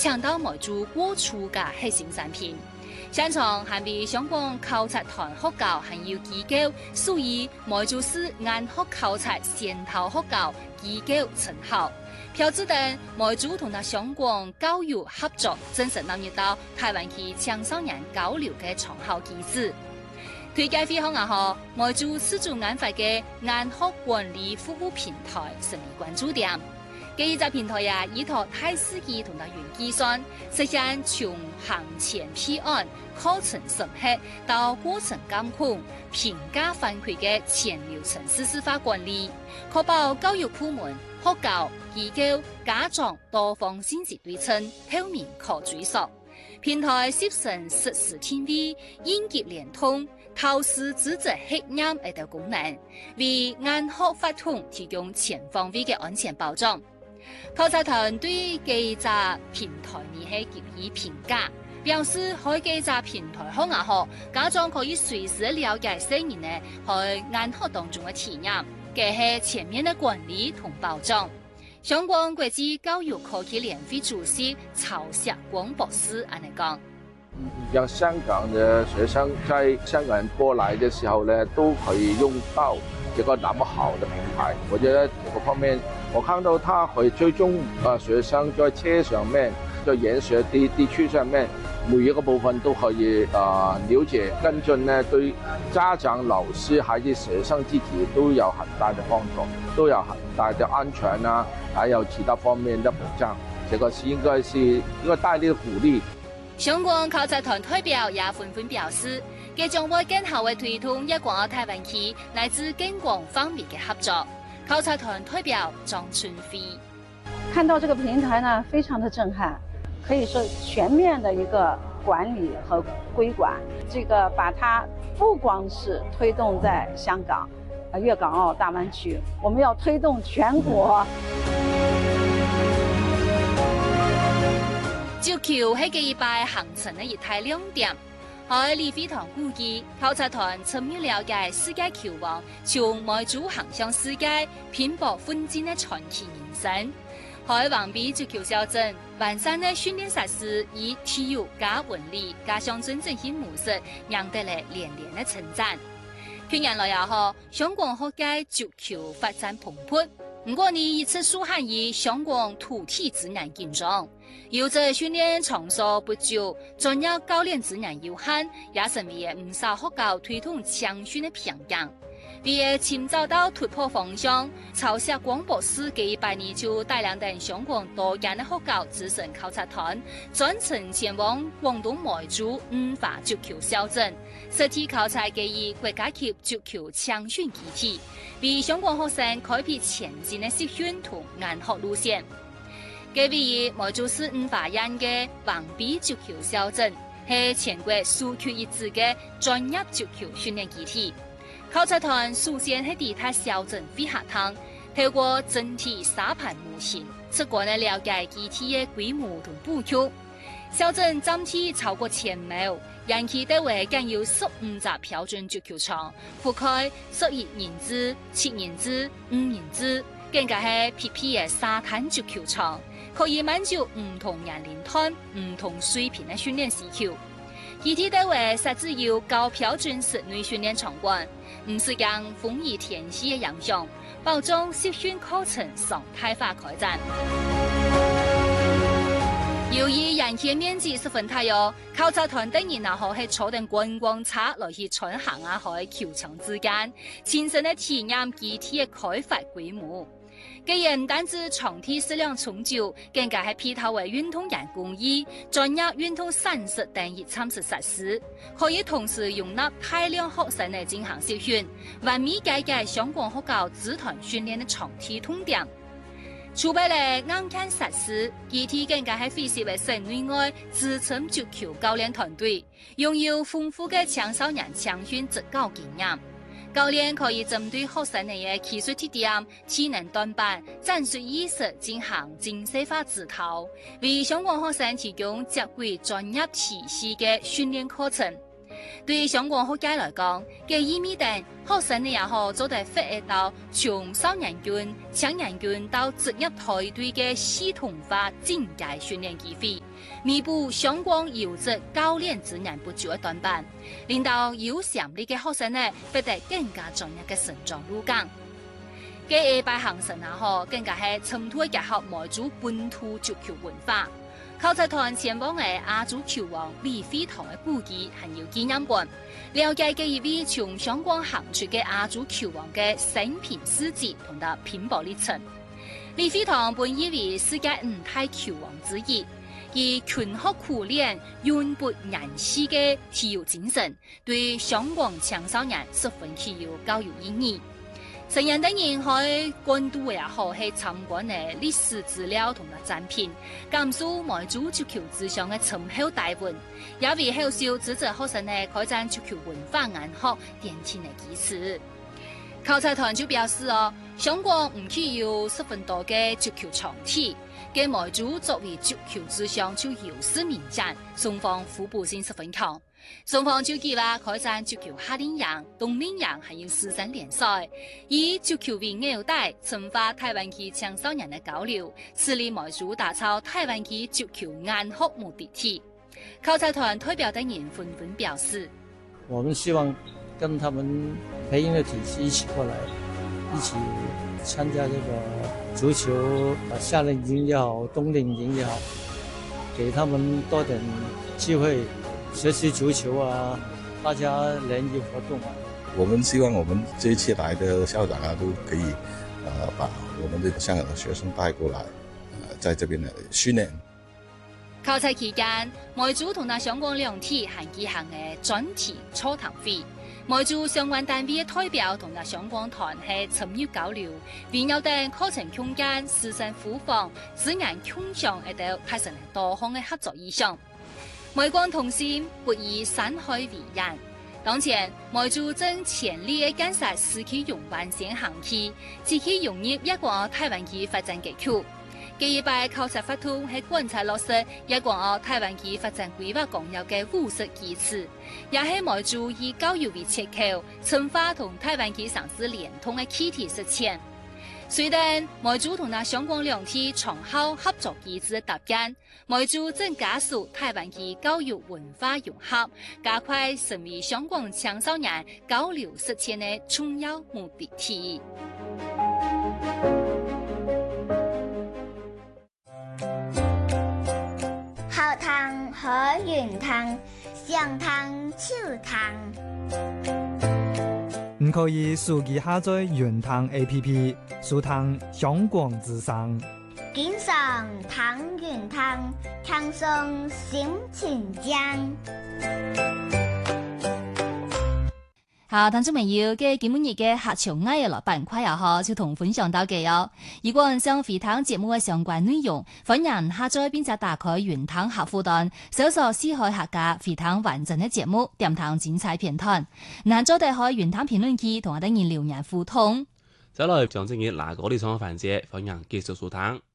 抢到每组过出嘅核心产品。现场还为香港考察团学校还有机构属于梅州市眼科考察先头学校机构称号，标志等梅州同埋香港教育合作正式纳入到台湾区青少年交流嘅窗口机制。推介会后后，梅州自主研发嘅眼科管理服务平台成为关注点。这一个平台呀，依托大数据同埋云计算，实现从行前批案、课程审核到过程监控、评价反馈嘅全流程实时化管理，确保教育部門、學校、機構、家長多方信息對稱、透明可追溯。平台攝成實時定位、應急聯通、透視資質黑暗等功能，為眼科法統提供全方位嘅安全保障。考察團對這個平台呢係給予評價，表示開這個平台後，家長可以隨時了解生人呢喺眼科當中嘅體驗，這係全面嘅管理同保障。香港國際教育科技聯會主席曹錫光博士安尼講： 讓香港的學生在香港過來的時候呢，都可以用到這個那麼好的平台。我覺得這個方面，我看到他可以追蹤學生在車上面，在研學地區上面，每一個部分都可以了解跟進呢，對家長、老師、孩子、學生自己都有很大的幫助，都有很大的安全啊，還有其他方面的保障。這個是應該是一個大力的鼓勵。 香港考察團代表也紛紛表示，佢將會更好地推動粵港澳大灣區乃至更廣方面嘅合作。考察團代表張春飛看到這個平台呢，非常的震撼，可以說全面的一個管理和規管。這個把它不光是推動在香港、粵港澳大灣區，我們要推動全國。 足球係這一擺行程的一大亮點。喺李飛堂估計，考察團深入了解世界球王從梅州行向世界拼搏奮戰的傳奇人生。喺橫濱足球小鎮完善的訓練設施，以體育加文理加鄉村振興模式，贏得了連連的稱讚。近年來也好，香港學界足球發展蓬勃。不過呢，一次書限於香港土地資源緊張，有着訓練場所不足，專業教練資源有限，也成為唔少學校推動強訓的瓶頸。為尋找到突破方向，曹錫光博士幾百年就帶領等香港多間的學校資深考察團，專程前往廣東梅州五華足球小鎮，實地考察基於國家級足球強訓基地，為香港學生開闢前進的實訓同研學路線。這位於梅州市五華縣的橫濱足球小鎮，係全國數一數二的專業足球訓練基地。考察團首先喺地塔小鎮飛下灘，透過整體沙盤模型，直觀地了解基地的規模同布局。小鎮佔地超過1000畝，園區周圍更有15個標準足球場，覆蓋11人制、7人制、5人制，更加係PP嘅沙灘足球場，可以滿足唔同年齡段、唔同水平的訓練需求。基地周圍設置有高標準室內訓練場館，唔使讓風雨天氣嘅影響，保障實訓課程常態化開展。由於園區面積十分大哦，考察團等人然後係坐定觀光車來去巡行啊，喺球場之間，親身的體驗基地嘅開發規模。既然唔單止場地質量充足，更加係配套為運動員工藝、專業運動sản室等熱參實設施，可以同時容納大量學生嚟進行實訓，完美解決香港學校組團訓練的場地痛點。除備了硬件設施，基地更加係非設為省內外資深足球教練團隊，擁有豐富嘅青少年強訓執教經驗。教練可以針對學生嘅技術特點、體能短板、戰術意識進行精細化指導，為香港學生提供接軌專業體系嘅訓練課程。 對香港學界來講，嘅意味等學生呢也好做得發展到從少年軍、青年軍到職業隊隊嘅系統化進階訓練機會，彌補香港優質教練資源不足嘅短板，令到有潛力嘅學生呢，獲得更加專業嘅成長路徑。嘅拜行神也好，更加係深度結合梅州本土足球文化。考察團前往嘅亞洲球王李飛堂嘅故居，還有紀念館，了解嘅一位從香港行出嘅亞洲球王嘅生平事蹟同埋拼搏歷程。李飛堂本以為世界5大球王之一，以勤學苦練、永不言棄嘅體育精神，對香港青少年十分具有教育意義。成人等人去關注也好，係參觀嘅歷史資料同埋展品，感受梅州足球志向嘅深厚大運，也為後續資助學生嘅開展足球文化研學奠定嘅基礎。考察團就表示香港唔僅有十分多嘅足球場地，嘅梅州作為足球志向就優勢明顯，雙方互補性十分強。雙方就計劃開展足球夏令營、冬令營，還有師生聯賽，以足球為紐帶，深化台灣區青少年的交流，致力梅州打造台灣區足球研學目的地。考察團代表等人紛紛表示： 我們希望跟他們培訓的體系一起過來，一起參加這個足球夏令營也好，冬令營也好，給他們多點機會。學習足球啊，大家聯誼活動啊。 我們希望我們這一次來的校長啊，都可以，把我們的香港的學生帶過來，在這邊的訓練。 考察期間，梅州同香港兩地還舉行嘅專題座談會，梅州相關單位嘅代表同香港團係參與交流，並有等課程空間、師生互訪、資源共享一道達成多項嘅合作意向。梅光同心，不以山海為眼。當前，梅州正全力嘅建設市區容辦線航區，積極融入一國台灣區發展結構。第一擺考察活動係觀察落實一國台灣區發展規劃綱要嘅務實基礎，也係梅州以教育為切口，深化同台灣區城市連通嘅具體實踐。隨着梅州同香港兩地長效合作機制搭建，梅州正加速台灣區教育文化融合，加快成為香港青少年交流實踐的重要目的地。 校堂和圓堂，上堂秋堂。 唔可以手機下載圓堂 APP， 收聽香港之聲。 經常堂圓堂，輕鬆心情江。 好，聽眾朋友嘅今日嘅客場藝樂板塊又好，就同分享到嘅哦。如果想回聽節目嘅相關內容，歡迎下載並且打開圓堂客戶端，搜索四海客家回聽完整嘅節目，點聽精彩片段。嗱，做哋開圓堂評論區同我哋人留言互動。 再來將正嘅哪個地方環節，歡迎繼續收聽。